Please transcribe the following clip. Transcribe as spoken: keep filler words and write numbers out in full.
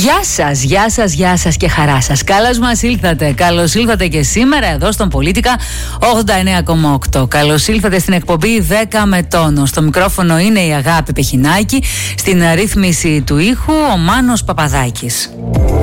Γεια σας, γεια σας, γεια σας και χαρά σας. Καλώς μας ήλθατε. Καλώς ήλθατε και σήμερα εδώ στον Πολίτικα ογδόντα εννέα κόμμα οκτώ. Καλώς ήλθατε στην εκπομπή δέκα με τόνο. Στο μικρόφωνο είναι η Αγάπη Πεχινάκη. Στην ρύθμιση του ήχου ο Μάνος Παπαδάκης.